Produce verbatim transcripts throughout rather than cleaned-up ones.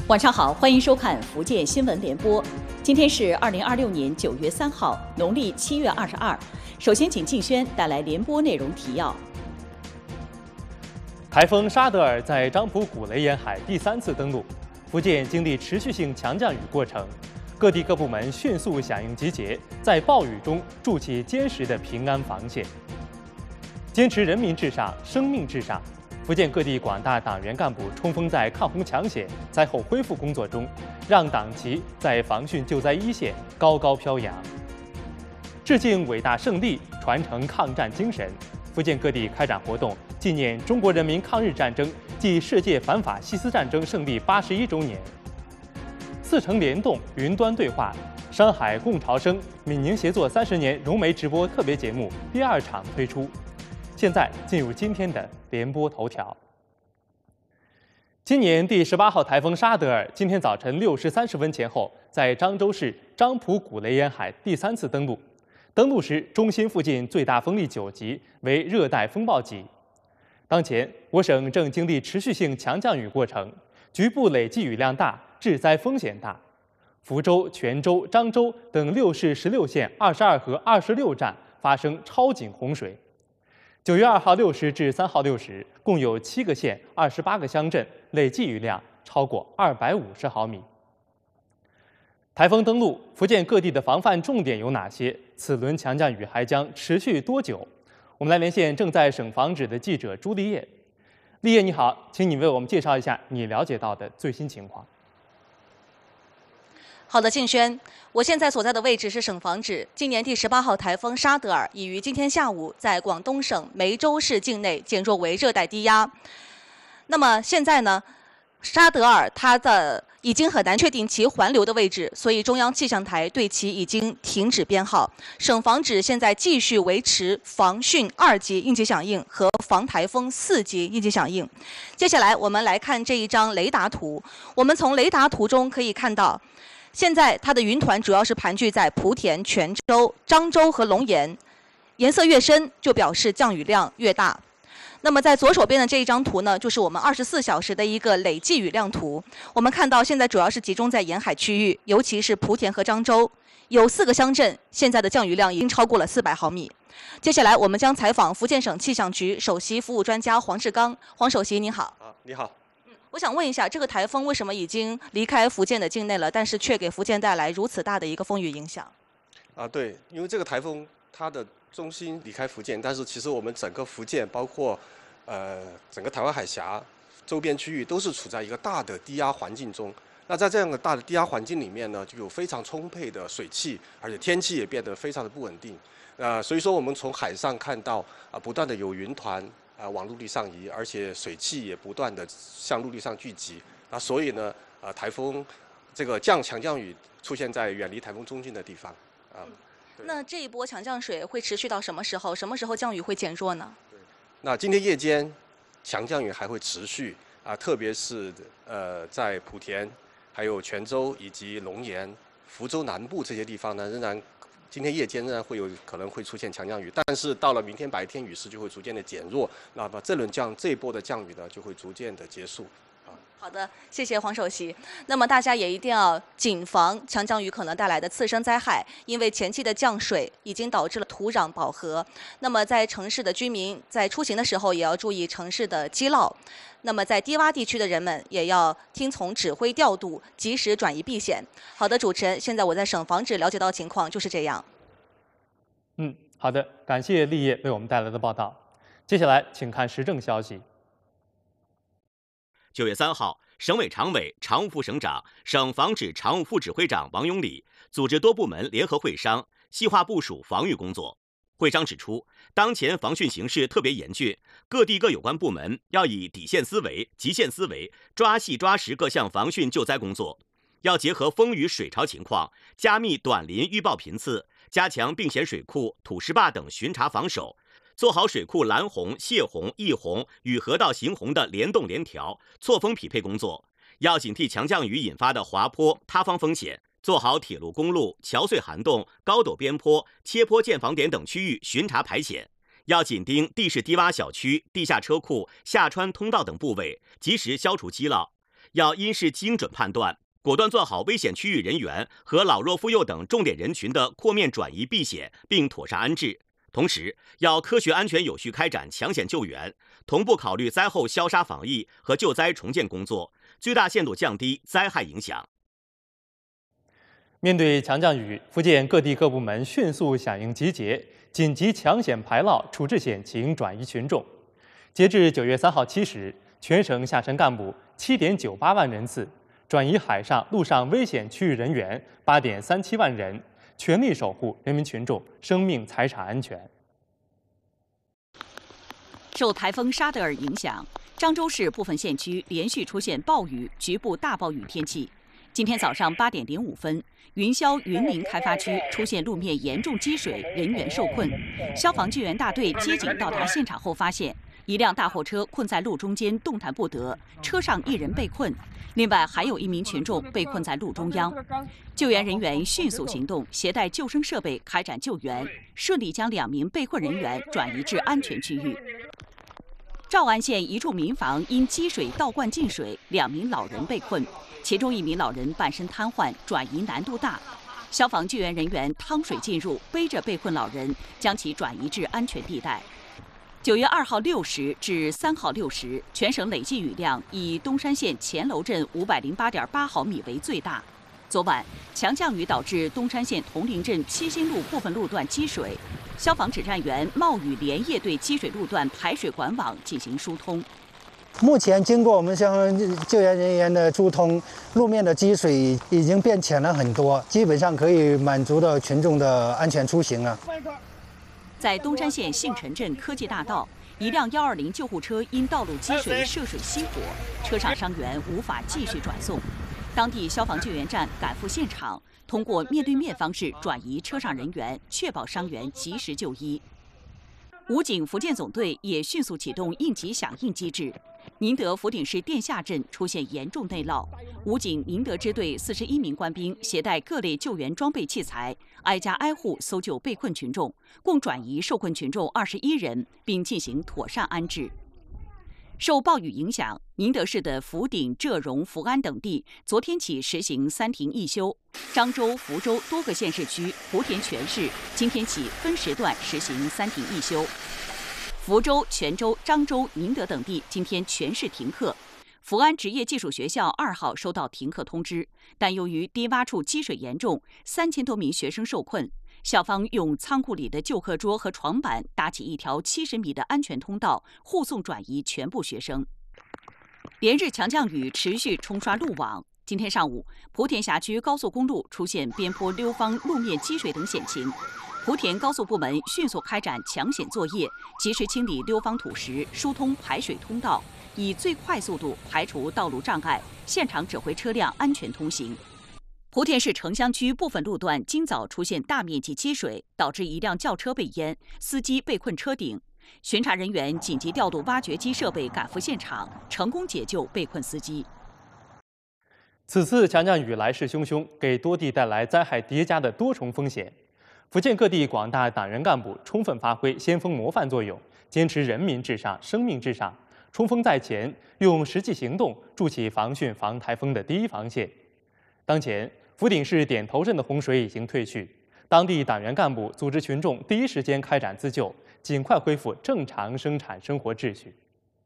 晚上好，欢迎收看福建新闻联播。今天是二零二六年九月三号，农历七月二十二。首先，请静轩带来联播内容提要。 台风沙德尔在漳浦古雷沿海第三次登陆，福建经历持续性强降雨过程，各地各部门迅速响应集结，在暴雨中筑起坚实的平安防线，坚持人民至上、生命至上。福建各地广大党员干部冲锋在抗洪抢险、灾后恢复工作中，让党旗在防汛救灾一线高高飘扬。致敬伟大胜利，传承抗战精神。福建各地开展活动，纪念中国人民抗日战争暨世界反法西斯战争胜利八十一周年。四城联动，云端对话，山海共潮生闽宁协作三十年融媒直播特别节目第二场推出。现在进入今天的联播头条。今年第十八号台风沙德尔今天早晨六时三十分前后，在漳州市漳浦古雷沿海第三次登陆。登陆时，中心附近最大风力九级，为热带风暴级。当前，我省正经历持续性强降雨过程，局部累计雨量大，致灾风险大。福州、泉州、漳州等六市十六县二十二河二十六站发生超警洪水。九月二号六时至三号六时，共有七个县、二十八个乡镇累计雨量超过二百五十毫米。台风登陆，福建各地的防范重点有哪些？此轮强降雨还将持续多久？我们来连线正在省防指的记者朱丽叶。丽叶你好，请你为我们介绍一下你了解到的最新情况。 好的，静轩，我现在所在的位置是省防指。今年第十八号台风沙德尔已于今天下午在广东省梅州市境内减弱为热带低压。那么现在呢，沙德尔它的已经很难确定其环流的位置，所以中央气象台对其已经停止编号。省防指现在继续维持防汛二级应急响应和防台风四级应急响应。接下来我们来看这一张雷达图，我们从雷达图中可以看到，现在它的云团主要是盘踞在莆田、泉州、漳州和龙岩，颜色越深就表示降雨量越大。那么在左手边的这一张图呢，就是我们二十四小时的一个累计雨量图。我们看到现在主要是集中在沿海区域，尤其是莆田和漳州，有四个乡镇现在的降雨量已经超过了四百毫米。接下来我们将采访福建省气象局首席服务专家黄志刚。黄首席您好。 啊，你好。 我想问一下，这个台风为什么已经离开福建的境内了，但是却给福建带来如此大的一个风雨影响？ 啊，对，因为这个台风它的中心离开福建，但是其实我们整个福建，包括呃整个台湾海峡周边区域，都是处在一个大的低压环境中。那在这样的大的低压环境里面呢，就有非常充沛的水汽，而且天气也变得非常的不稳定。呃，所以说我们从海上看到啊，不断的有云团。啊，往陆地上移，而且水汽也不断的向陆地上聚集。那所以呢，呃，台风这个降强降雨出现在远离台风中心的地方。啊、嗯， 那这一波强降水会持续到什么时候？什么时候降雨会减弱呢？ 对，那今天夜间强降雨还会持续啊，特别是呃在莆田、还有泉州以及龙岩、福州南部这些地方呢，仍然。今天夜间仍然会有可能会出现强降雨，但是到了明天白天雨势就会逐渐的减弱，那么这轮降这一波的降雨呢就会逐渐的结束。啊， 好的，谢谢黄首席。那么大家也一定要谨防强降雨可能带来的次生灾害，因为前期的降水已经导致了土壤饱和。那么在城市的居民在出行的时候也要注意城市的积涝。那么在低洼地区的人们也要听从指挥调度，及时转移避险。好的，主持人，现在我在省防指了解到情况就是这样。 嗯，好的，感谢丽叶为我们带来的报道。接下来，请看时政消息。 九月三号，省委常委、常务副省长、省防指常务副指挥长王永礼组织多部门联合会商，细化部署防御工作。会商指出，当前防汛形势特别严峻，各地各有关部门要以底线思维、极限思维，抓细抓实各项防汛救灾工作。要结合风雨水潮情况，加密短临预报频次，加强并险水库、土石坝等巡查防守，做好水库拦洪、泄洪、溢洪与河道行洪的联动联调、错峰匹配工作。要警惕强降雨引发的滑坡、塌方风险。做好铁路、公路、桥隧涵洞、高陡边坡、切坡建房点等区域巡查排险，要紧盯地势低洼小区、地下车库、下穿通道等部位，及时消除积涝。 要因事精准判断，果断做好危险区域人员和老弱妇幼等重点人群的扩面转移避险，并妥善安置。同时，要科学、安全、有序开展抢险救援，同步考虑灾后消杀防疫和救灾重建工作，最大限度降低灾害影响。 面对强降雨，福建各地各部门迅速响应集结，紧急抢险排涝、处置险情、转移群众。截至九月三号七时，全省下沉干部七点九八万人次，转移海上、陆上危险区域人员八点三七万人，全力守护人民群众生命财产安全。 受台风沙德尔影响，漳州市部分县区连续出现暴雨、局部大暴雨天气。今天早上八点零五分，云霄云林开发区出现路面严重积水，人员受困。消防救援大队接警到达现场后，发现一辆大货车困在路中间，动弹不得，车上一人被困，另外还有一名群众被困在路中央。救援人员迅速行动，携带救生设备开展救援，顺利将两名被困人员转移至安全区域。诏安县一处民房因积水倒灌进水，两名老人被困，其中一名老人半身瘫痪，转移难度大。消防救援人员趟水进入，背着被困老人，将其转移至安全地带。九月二号六时至三号六时，全省累计雨量以东山县前楼镇五百零八点八毫米为最大。昨晚强降雨导致东山县铜陵镇七星路部分路段积水，消防指战员冒雨连夜对积水路段排水管网进行疏通。 目前经过我们消防救援人员的疏通，路面的积水已经变浅了很多，基本上可以满足到群众的安全出行了。 在东山县杏城镇科技大道，一辆幺二零救护车因道路积水涉水熄火，车上伤员无法继续转送。当地消防救援站赶赴现场，通过面对面方式转移车上人员，确保伤员及时就医。武警福建总队也迅速启动应急响应机制。宁德福鼎市店下镇出现严重内涝，武警宁德支队四十一名官兵携带各类救援装备器材，挨家挨户搜救被困群众，共转移受困群众二十一人，并进行妥善安置。受暴雨影响，宁德市的福鼎、浙荣、福安等地昨天起实行三停一休。漳州、福州多个县市区、莆田全市今天起分时段实行三停一休。福州、泉州、漳州、宁德等地今天全市停课。福安职业技术学校二号收到停课通知，但由于低洼处积水严重，三千多名学生受困。校方用仓库里的旧课桌和床板搭起一条七十米的安全通道，护送转移全部学生。连日强降雨持续冲刷路网。今天上午，莆田辖区高速公路出现边坡溜方、路面积水等险情。莆田高速部门迅速开展抢险作业，及时清理溜方土石，疏通排水通道，以最快速度排除道路障碍，现场指挥车辆安全通行。莆田市城乡区部分路段今早出现大面积积水，导致一辆轿车被淹，司机被困车顶。巡查人员紧急调度挖掘机设备赶赴现场，成功解救被困司机。 此次强降雨来势汹汹，给多地带来灾害叠加的多重风险。福建各地广大党员干部充分发挥先锋模范作用，坚持人民至上、生命至上，冲锋在前，用实际行动筑起防汛防台风的第一防线。当前，福鼎市点头镇的洪水已经退去，当地党员干部组织群众第一时间开展自救，尽快恢复正常生产生活秩序。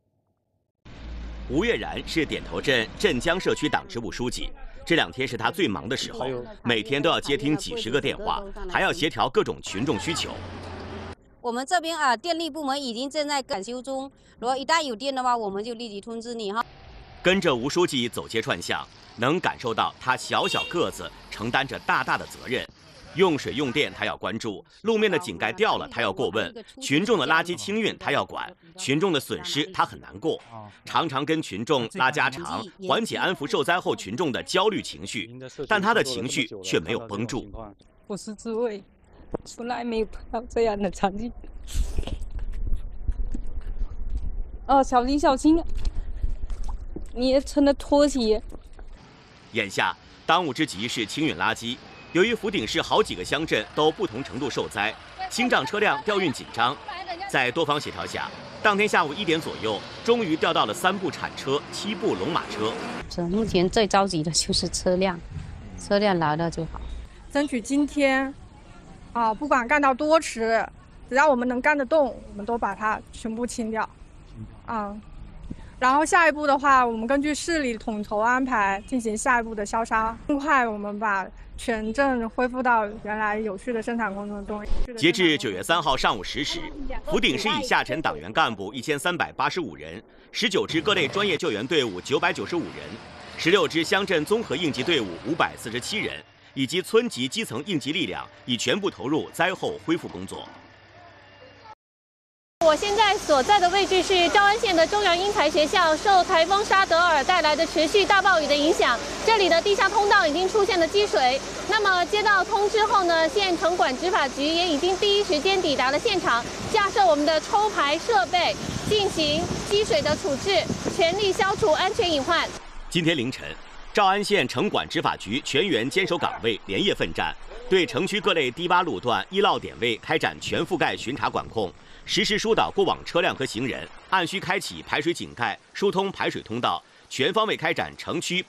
吴月然是点头镇镇江社区党支部书记，这两天是他最忙的时候，每天都要接听几十个电话，还要协调各种群众需求。 我们这边啊，电力部门已经正在赶修中，如果一旦有电的话，我们就立即通知你哈。 跟着吴书记走街串巷，能感受到他小小个子承担着大大的责任。用水用电他要关注，路面的井盖掉了他要过问，群众的垃圾清运他要管，群众的损失他很难过，常常跟群众拉家常，缓解安抚受灾后群众的焦虑情绪，但他的情绪却没有绷住。 我是自卫，从来没有碰到这样的场景。哦，小心小心，你也穿的拖鞋。 眼下当务之急是清运垃圾。由于福鼎市好几个乡镇都不同程度受灾，清障车辆调运紧张，在多方协调下， 当天下午一点左右，终于调到了三部铲车、七部龙马车。 这目前最着急的就是车辆，车辆来了就好。 争取今天，啊，不管干到多迟，只要我们能干得动，我们都把它全部清掉。啊，然后下一步的话，我们根据市里统筹安排进行下一步的消杀，尽快我们把全镇恢复到原来有序的生产过程中。 截至九月三号上午十时，福鼎市已下沉党员干部一千三百八十五人，十九支各类专业救援队伍九百九十五人，十六支乡镇综合应急队伍五百四十七人，以及村级基层应急力量已全部投入灾后恢复工作。 我现在所在的位置是诏安县的中原英才学校，受台风沙德尔带来的持续大暴雨的影响，这里的地下通道已经出现了积水。那么接到通知后呢，县城管执法局也已经第一时间抵达了现场，架设我们的抽排设备，进行积水的处置，全力消除安全隐患。 今天凌晨，诏安县城管执法局全员坚守岗位，连夜奋战，对城区各类低洼路段、易涝点位开展全覆盖巡查管控。实时疏导过往车辆和行人，按需开启排水井盖，疏通排水通道，全方位开展城区